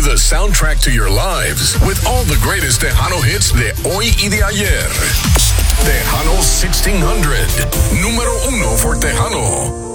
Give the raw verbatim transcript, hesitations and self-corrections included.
the soundtrack to your lives with all the greatest Tejano hits de hoy y de ayer. Tejano sixteen hundred, número uno for Tejano.